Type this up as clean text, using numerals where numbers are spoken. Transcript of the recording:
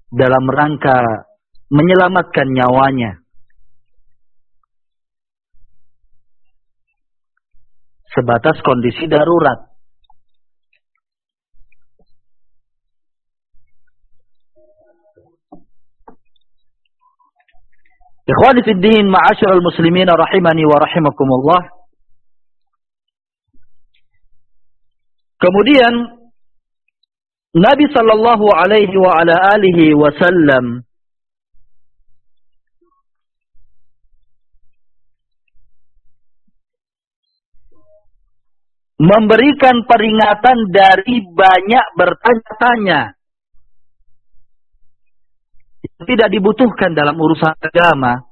dalam rangka menyelamatkan nyawanya. Sebatas kondisi darurat. Ikhwani fid din, ma'asyiral muslimin rahimani wa rahimakumullah. Kemudian Nabi sallallahu alaihi wa ala alihi wasallam memberikan peringatan dari banyak bertanya-tanya yang tidak dibutuhkan dalam urusan agama.